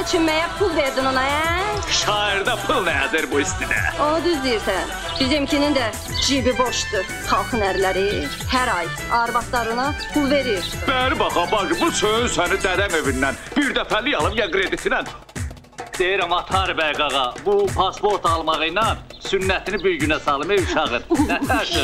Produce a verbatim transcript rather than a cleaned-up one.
Paltarı çinməyə pul verdin ona, hə? Şairdə pul nədir bu istidə? Onu düz deyirsən. Bizimkinin də cibi boşdur. Xalqın ərləri hər ay arvadlarına pul verir. Bəri bax, bacı, bu söz səni dədəm evindən bir dəfəlik alım ya kreditinə. Deyirəm, Atar bəy qağa, bu pasport almağı ilə sünnətini bir günə salım, ey uşağın. Nətər söz?